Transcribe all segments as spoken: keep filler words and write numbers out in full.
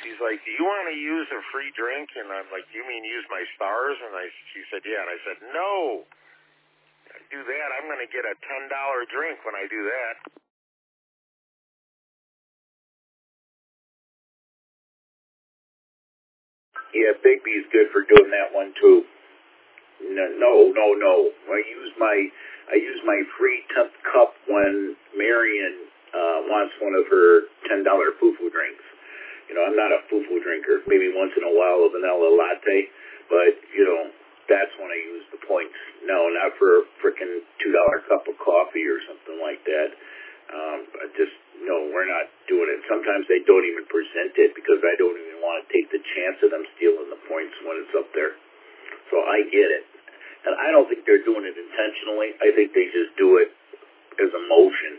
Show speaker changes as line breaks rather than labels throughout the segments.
she's like, do you want to use a free drink? And I'm like, you mean use my stars? And I, she said, yeah. And I said, no. I do that, I'm going to get a ten dollar drink when I do that.
Yeah, Bigby's good for doing that one too. No, no, no, no. I use my I use my free tenth cup when Marion uh, wants one of her ten dollar foo-foo drinks. You know, I'm not a foo-foo drinker. Maybe once in a while a vanilla latte, but you know, that's when I use the points. No, not for a frickin' two dollar cup of coffee or something like that. Um, I just no, we're not doing it. Sometimes they don't even present it because I don't even want to take the chance of them stealing the points when it's up there. So I get it. And I don't think they're doing it intentionally. I think they just do it as a motion.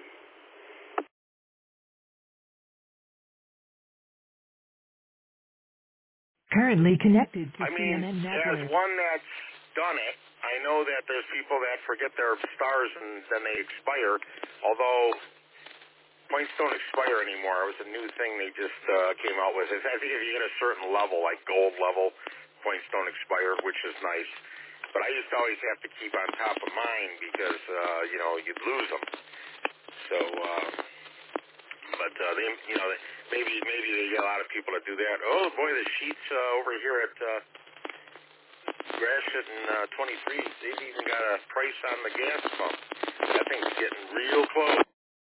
Currently connected to
I mean,
C N N Network.
as one that's done it, I know that there's people that forget their stars and then they expire, although points don't expire anymore. It was a new thing they just uh, came out with. I think if you hit a certain level, like gold level, points don't expire, which is nice. But I used to always have to keep on top of mine because, uh, you know, you'd lose them. So, uh, but, uh, they, you know, maybe maybe they get a lot of people that do that. Oh, boy, the sheets uh, over here at uh, Gratiot and uh, twenty-three, they've even got a price on the gas pump. That thing's getting real close.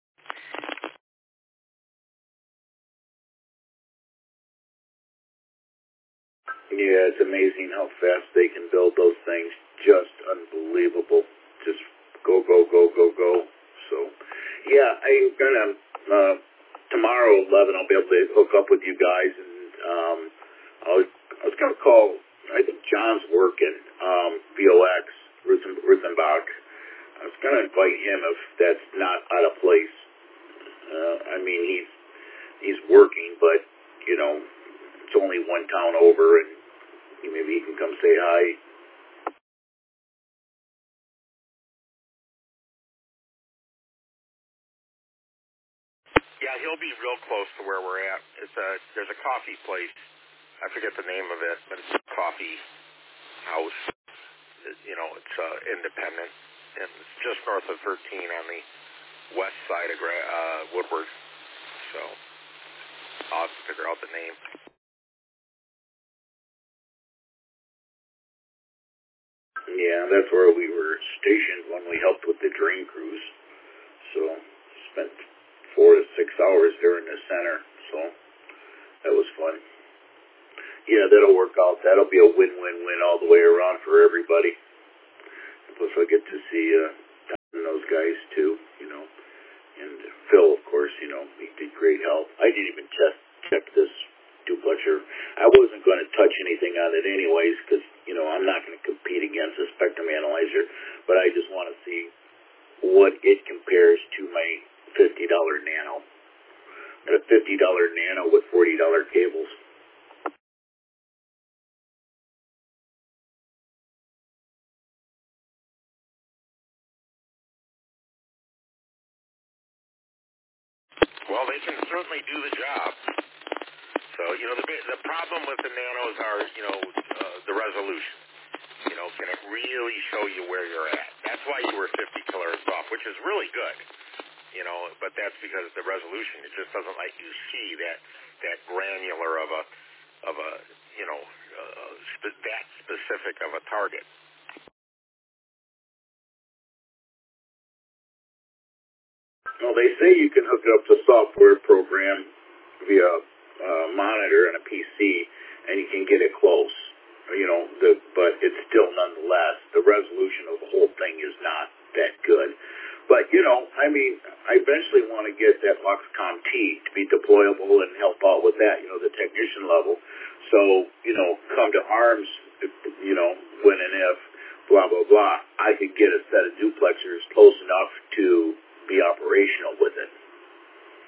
Yeah, it's amazing how fast they can build those things. Just unbelievable. Just go, go, go, go, go. So, yeah, I'm gonna uh, tomorrow eleven. I'll be able to hook up with you guys, and um, I was I was gonna call. I think John's working um, V O X Ruthen, Ruthenbach. I was gonna invite him if that's not out of place. Uh, I mean, he's he's working, but you know, it's only one town over, and maybe he can come say hi.
Yeah, he'll be real close to where we're at. It's a there's a coffee place. I forget the name of it, but it's a coffee house. It, you know, it's uh, independent, and it's just north of thirteen on the west side of uh, Woodward. So I'll have to figure out the name.
Yeah, that's where we were stationed when we helped with the drain cruise. So spent four to six hours there in the center. So that was fun. Yeah, that'll work out. That'll be a win-win-win all the way around for everybody. Plus, I'll get to see uh, Don and those guys too, you know. And Phil, of course, you know, he did great help. I didn't even test check this duplexer. I wasn't going to touch anything on it anyways because, you know, I'm not going to compete against a spectrum analyzer, but I just want to see what it compares to my fifty dollar Nano. Got a fifty dollar Nano with forty dollar cables.
Well, they can certainly do the job. So, you know, the the problem with the Nanos are, you know, uh, the resolution. You know, can it really show you where you're at? That's why you were fifty kilohertz off, which is really good. You know, but that's because the resolution, it just doesn't let you see that that granular of a of a you know uh, sp- that specific of a target.
Well, they say you can hook up the software program via uh, monitor and a P C, and you can get it close. You know, the, but it's still nonetheless, the resolution of the whole thing is not that good. But, you know, I mean, I eventually want to get that Luxcom T to be deployable and help out with that, you know, the technician level. So, you know, come to arms, you know, when and if, blah, blah, blah, I could get a set of duplexers close enough to